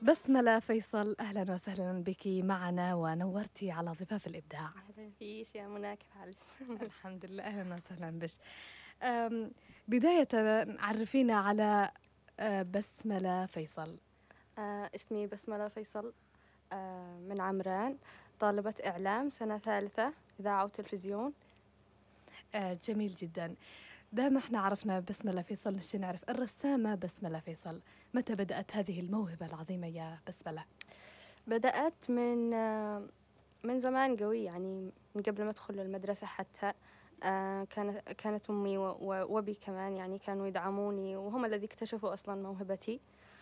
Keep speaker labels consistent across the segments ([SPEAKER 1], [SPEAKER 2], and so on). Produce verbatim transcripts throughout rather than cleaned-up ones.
[SPEAKER 1] بسملة فيصل، أهلا وسهلا بك معنا ونورتي على ضفاف الإبداع.
[SPEAKER 2] أهلا فيش يا منى، كيف حالك؟
[SPEAKER 1] الحمد لله، أهلا وسهلا بش. أم، بداية عرفينا على أه، بسملة فيصل.
[SPEAKER 2] آه اسمي بسملة فيصل، آه من عمران، طالبة إعلام سنة ثالثة إذاعة وتلفزيون.
[SPEAKER 1] أه، جميل جدا. دام احنا عرفنا بسملة فيصل، نشي نعرف الرسامة بسملة فيصل. متى بدأت هذه الموهبة العظيمة يا بسملة؟
[SPEAKER 2] بدأت من آه من زمان قوي، يعني من قبل ما أدخل المدرسة حتى. آه كانت كانت أمي و- و- وأبي كمان، يعني كانوا يدعموني، وهم الذي اكتشفوا أصلا موهبتي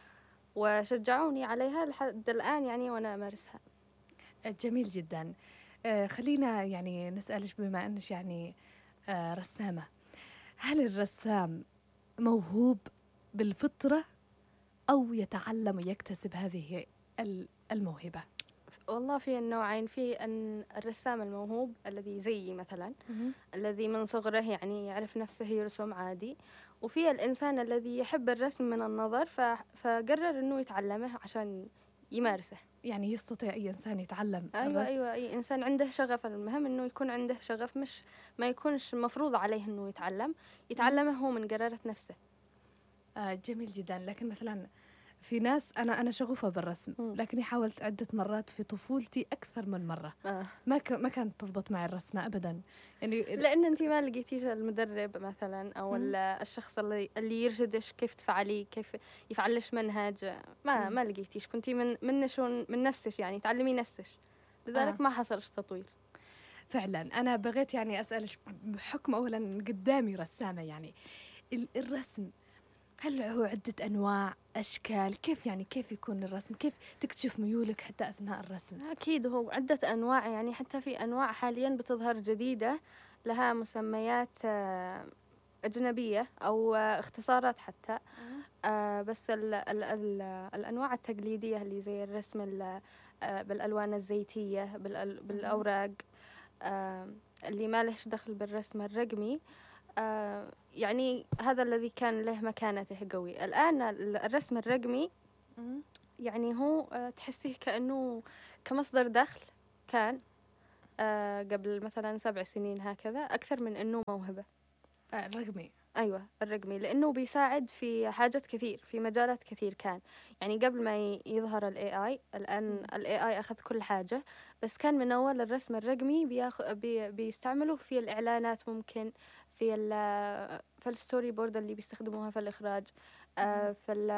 [SPEAKER 2] وشجعوني عليها لحد الآن، يعني وأنا أمارسها.
[SPEAKER 1] أه، جميل جدا. أه، خلينا يعني نسألش، بما أنك يعني أه، رسامة، هل الرسام موهوب بالفطرة أو يتعلم ويكتسب هذه الموهبة؟
[SPEAKER 2] والله في النوعين، في أن الرسام الموهوب الذي زيي مثلا، الذي من صغره يعني يعرف نفسه يرسم عادي، وفي الإنسان الذي يحب الرسم من النظر ف- فقرر أنه يتعلمه عشان يمارسه.
[SPEAKER 1] يعني يستطيع أي إنسان يتعلم
[SPEAKER 2] أيوة
[SPEAKER 1] الرسم؟
[SPEAKER 2] أيوة أي إنسان عنده شغف، المهم أنه يكون عنده شغف، مش ما يكونش مفروض عليه أنه يتعلم، يتعلمه هو من قرارة نفسه.
[SPEAKER 1] آه، جميل جدا. لكن مثلا في ناس، أنا أنا شغوفة بالرسم،
[SPEAKER 2] مم.
[SPEAKER 1] لكني حاولت عدة مرات في طفولتي أكثر من مرة.
[SPEAKER 2] آه.
[SPEAKER 1] ما ك... ما كانت تضبط معي الرسمة أبدا. يعني
[SPEAKER 2] لأن أنت ما لقيتيش المدرب مثلا، أو
[SPEAKER 1] مم.
[SPEAKER 2] الشخص اللي اللي يرشدش كيف تفعلي، كيف يفعلش منهج. ما
[SPEAKER 1] مم.
[SPEAKER 2] ما لقيتيش، كنتي من منش من نفسك، يعني تعلمي نفسك، لذلك
[SPEAKER 1] آه.
[SPEAKER 2] ما حصلش تطوير.
[SPEAKER 1] فعلا أنا بغيت يعني أسألش، بحكم أولا قدامي رسامة، يعني ال- الرسم هل هو عدة أنواع، أشكال؟ كيف يعني كيف يكون الرسم؟ كيف تكتشف ميولك حتى أثناء الرسم؟
[SPEAKER 2] أكيد هو عدة أنواع، يعني حتى في أنواع حاليا بتظهر جديدة لها مسميات آه، أجنبية أو آه، اختصارات حتى. آه بس ال ال ال الأنواع التقليدية اللي زي الرسم ال- آه بالألوان الزيتية، بالأل- بالأوراق، آه اللي ما لهش دخل بالرسم الرقمي. آه يعني هذا الذي كان له مكانته قوي. الآن ال- الرسم الرقمي يعني هو آه تحسيه كأنه كمصدر دخل، كان آه قبل مثلا سبع سنين هكذا، أكثر من أنه موهبة.
[SPEAKER 1] آه، رقمي.
[SPEAKER 2] أيوة الرقمي، لأنه بيساعد في حاجات كثير، في مجالات كثير. كان يعني قبل ما ي- يظهر ال إيه آي، الآن ال إيه آي أخذ كل حاجة، بس كان من أول الرسم الرقمي بياخ... بي... بيستعملوه في الإعلانات، ممكن في ال في الستوري بورد اللي بيستخدموها في الإخراج، آه في ال...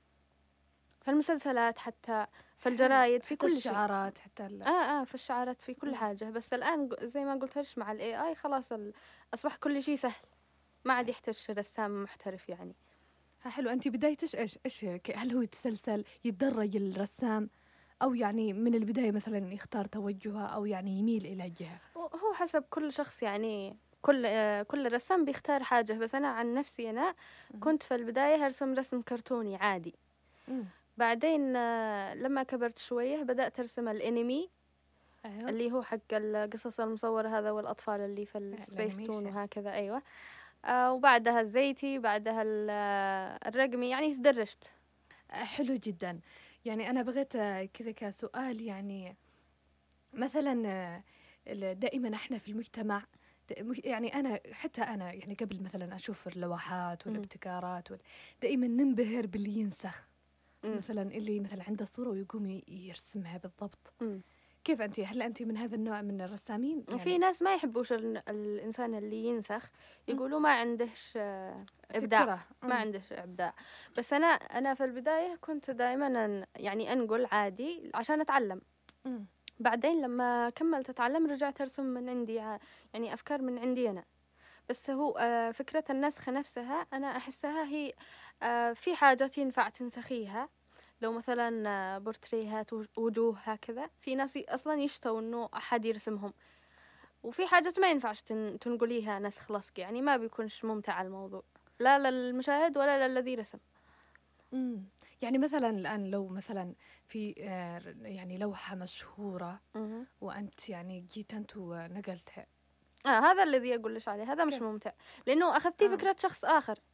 [SPEAKER 2] في المسلسلات حتى، في الجرايد، في
[SPEAKER 1] حتى
[SPEAKER 2] كل شيء.
[SPEAKER 1] الشعارات، حتى ال...
[SPEAKER 2] آه آه في الشعارات، في كل حاجة. بس الآن ق- زي ما قلت لش، مع ال إيه آي خلاص ال... أصبح كل شيء سهل، ما عاد يحتاج رسام محترف يعني.
[SPEAKER 1] ها، حلو. أنت بدايتش إيش إيش هيك؟ هل هو يتسلسل يتدرج الرسام، أو يعني من البداية مثلا يختار توجهه، أو يعني يميل إلى جهة؟
[SPEAKER 2] هو حسب كل شخص، يعني كل آه، كل رسام بيختار حاجة. بس أنا عن نفسي، أنا كنت في البداية هرسم رسم كرتوني عادي.
[SPEAKER 1] مم.
[SPEAKER 2] بعدين آه، لما كبرت شوية بدأت أرسم الأنمي،
[SPEAKER 1] أيوه.
[SPEAKER 2] اللي هو حق القصص المصورة هذا، والأطفال اللي في السبيس تون
[SPEAKER 1] الأنيميشن.
[SPEAKER 2] وهكذا. أيوة. آه، وبعدها الزيتي، بعدها ال- آه، الرقمي، يعني تدرجت.
[SPEAKER 1] آه، حلو جدا. يعني أنا بغيت آه، كذا كسؤال، يعني مثلا آه، ال- دائما احنا في المجتمع، د- مج- يعني أنا حتى أنا يعني قبل مثلا أشوف اللوحات
[SPEAKER 2] مم.
[SPEAKER 1] والابتكارات وال- دائما ننبهر باللي ينسخ،
[SPEAKER 2] مم.
[SPEAKER 1] مثلا اللي مثلا عنده صورة ويقوم ي- يرسمها بالضبط.
[SPEAKER 2] مم.
[SPEAKER 1] كيف أنت؟ هل أنت من هذا النوع من الرسامين
[SPEAKER 2] في
[SPEAKER 1] يعني؟
[SPEAKER 2] ناس ما يحبوش ال- الإنسان اللي ينسخ، يقولوا ما عندهش آه، إبداع،
[SPEAKER 1] فكرة.
[SPEAKER 2] ما
[SPEAKER 1] مم.
[SPEAKER 2] عندهش إبداع. بس أنا أنا في البداية كنت دائما أن يعني أنقل عادي عشان أتعلم.
[SPEAKER 1] مم.
[SPEAKER 2] بعدين لما كملت أتعلم رجعت أرسم من عندي، ع- يعني أفكار من عندي أنا. بس هو آه، فكرة النسخ نفسها أنا أحسها هي آه، في حاجات ينفع تنسخيها. لو مثلا آه، بورتريهات وج- وجوه هكذا، في ناس ي- أصلا يشتوا إنه أحد يرسمهم. وفي حاجات ما ينفعش تن- تنقليها نسخ لصق، يعني ما بيكونش ممتع الموضوع، لا للمشاهد ولا للذي رسم.
[SPEAKER 1] مم. يعني مثلا الآن لو مثلا في آه، يعني لوحة مشهورة،
[SPEAKER 2] مه.
[SPEAKER 1] وأنت يعني جيت أنت ونقلتها.
[SPEAKER 2] آه هذا الذي أقول لش عليه، هذا مش
[SPEAKER 1] كيف؟
[SPEAKER 2] ممتع، لأنه أخذتي
[SPEAKER 1] آه.
[SPEAKER 2] فكرة شخص آخر،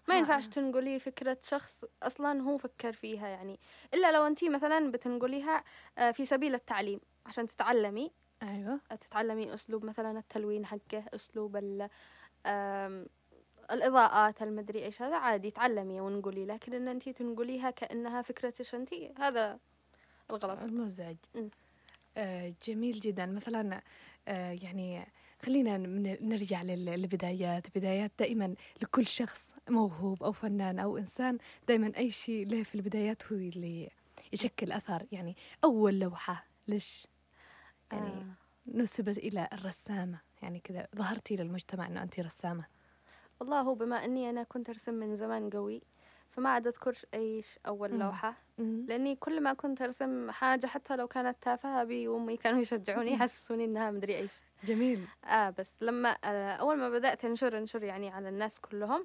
[SPEAKER 2] ما ينفعش تنقلي فكرة شخص أصلا هو فكر فيها يعني، إلا لو أنتي مثلا بتنقليها في سبيل التعليم عشان تتعلمي.
[SPEAKER 1] أيوة.
[SPEAKER 2] تتعلمي أسلوب مثلا التلوين حقه، أسلوب الإضاءات المدري إيش، هذا عادي تعلمي ونقولي، لكن إن أنتي تنقليها كأنها فكرتش أنتي، هذا الغلط
[SPEAKER 1] المزعج. آه جميل جدا. مثلا آه يعني خلينا نرجع للبدايات. بدايات دائما لكل شخص موهوب أو فنان أو إنسان، دائما أي شيء له في البدايات هو اللي يشكل أثر. يعني أول لوحة ليش يعني آه. نسبت إلى الرسامة، يعني كذا ظهرتي للمجتمع أنه أنت رسامة؟
[SPEAKER 2] والله هو بما أني أنا كنت أرسم من زمان قوي، فما عاد أذكرش أيش أول لوحة، لأني كل ما كنت أرسم حاجة حتى لو كانت تافهة أبي وأمي كانوا يشجعوني يحسسوني إنها مدري إيش.
[SPEAKER 1] جميل.
[SPEAKER 2] آه بس لما آه أول ما بدأت أنشر أنشر يعني على الناس كلهم،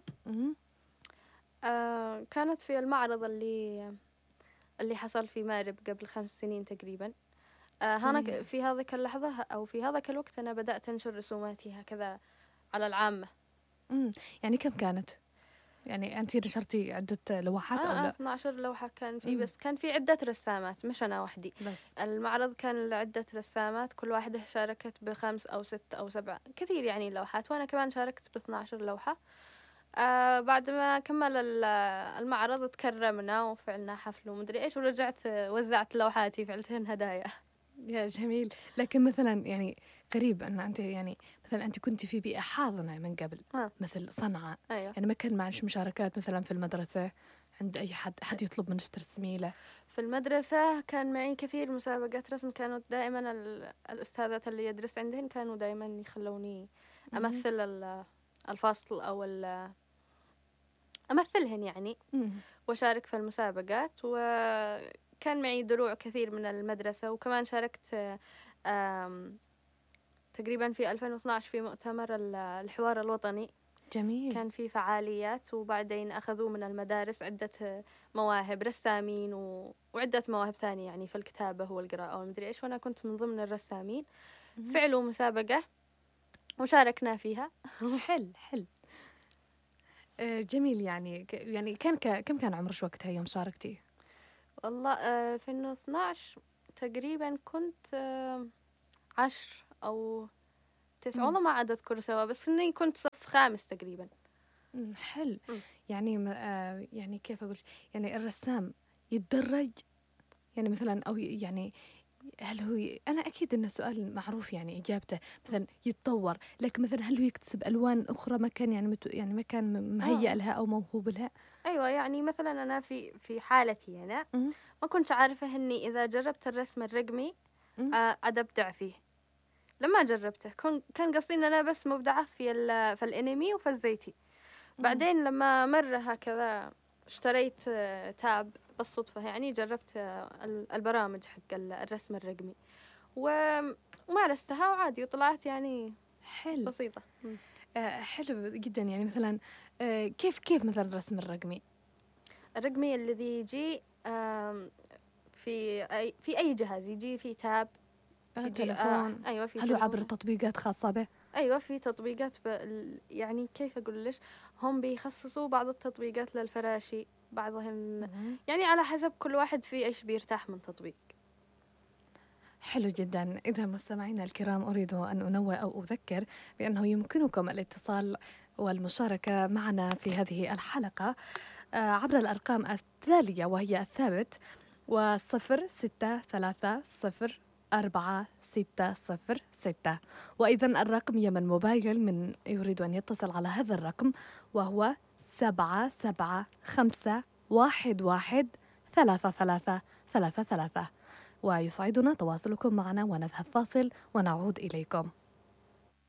[SPEAKER 2] آه كانت في المعرض اللي اللي حصل في مارب قبل خمس سنين تقريبا. آه هنا في هذيك اللحظة أو في هذاك الوقت أنا بدأت أنشر رسوماتي هكذا على العامة.
[SPEAKER 1] امم يعني كم كانت؟ يعني أنت نشرتي عدة لوحات
[SPEAKER 2] آه
[SPEAKER 1] أو لا؟
[SPEAKER 2] اثنا عشر لوحة كان في، بس كان في عدة رسامات مش أنا وحدي
[SPEAKER 1] بس.
[SPEAKER 2] المعرض كان لعدة رسامات، كل واحدة شاركت بخمس أو ست أو سبع كثير يعني لوحات، وأنا كمان شاركت باثنا عشر لوحة. آه بعد ما كمل المعرض تكرمنا وفعلنا حفل ومدري إيش، ورجعت وزعت لوحاتي فعلتهن هدايا.
[SPEAKER 1] يا جميل. لكن مثلا يعني قريب أن أنت يعني مثلا أنت كنت في بيئة حاضنة من قبل
[SPEAKER 2] آه.
[SPEAKER 1] مثل صنعاء.
[SPEAKER 2] أيوة.
[SPEAKER 1] يعني ما كان معش مشاركات مثلا في المدرسة عند أي حد حد يطلب منك ترسمي له؟
[SPEAKER 2] في المدرسة كان معي كثير مسابقات رسم، كانوا دائما الأستاذات اللي يدرس عندهن كانوا دائما يخلوني أمثل الفصل أو أمثلهن يعني وشارك في المسابقات، وكان معي دروع كثير من المدرسة، وكمان شاركت تقريبا في ألفين واثني عشر في مؤتمر الحوار الوطني.
[SPEAKER 1] جميل.
[SPEAKER 2] كان في فعاليات، وبعدين أخذوا من المدارس عدة مواهب رسامين و... وعدة مواهب ثانية يعني في الكتابة والقراءة ومدري إيش، وأنا كنت من ضمن الرسامين. فعلوا مسابقة وشاركنا فيها.
[SPEAKER 1] حل حل آه جميل. يعني يعني كان ك... كم كان عمرك وقتها يوم شاركتي؟
[SPEAKER 2] والله آه في إنه اثنا عشر تقريبا كنت آه عشر أو تسعة، والله ما عاد أذكر سوا، بس إني كنت صف خامس تقريبا.
[SPEAKER 1] حل يعني آه يعني كيف أقول، يعني الرسام يتدرج يعني مثلا، أو يعني هل هو، أنا أكيد إن السؤال معروف يعني إجابته، مثلا يتطور، لكن مثلا هل هو يكتسب ألوان أخرى ما كان يعني مت يعني ما كان مهيئ آه. لها أو موهوب لها؟
[SPEAKER 2] أيوة يعني مثلا أنا في في حالتي أنا م- ما كنت عارفة إني إذا جربت الرسم الرقمي آه أبدع فيه. لما جربته كان قصدي إن أنا بس مبدعة في في الأنمي وفي الزيتي. بعدين لما مرة هكذا اشتريت تاب بالصدفة، يعني جربت البرامج حق الرسم الرقمي ومارستها وعادي وطلعت يعني
[SPEAKER 1] حلو.
[SPEAKER 2] بسيطة.
[SPEAKER 1] آه حلو جدا. يعني مثلا آه كيف كيف مثلا الرسم الرقمي
[SPEAKER 2] الرقمي الذي يجي في أي في أي جهاز يجي في تاب
[SPEAKER 1] في تلفون.
[SPEAKER 2] آه أيوة في
[SPEAKER 1] هل هو عبر تطبيقات خاصة به؟
[SPEAKER 2] أيوة في تطبيقات يعني كيف أقول ليش هم بيخصصوا بعض التطبيقات للفراشي، بعضهم يعني على حسب كل واحد في إيش بيرتاح من تطبيق.
[SPEAKER 1] حلو جدا. إذا مستمعينا الكرام أريد أن أنوه أو أذكر بأنه يمكنكم الاتصال والمشاركة معنا في هذه الحلقة عبر الأرقام التالية، وهي الثابت وصفر ستة ثلاثة صفر أربعة ستة صفر ستة، وأيضا الرقم يمن موبايل من يريد أن يتصل على هذا الرقم وهو سبعة سبعة خمسة واحد واحد ثلاثة ثلاثة ثلاثة ثلاثة. ويسعدنا تواصلكم معنا، ونذهب فاصل ونعود إليكم.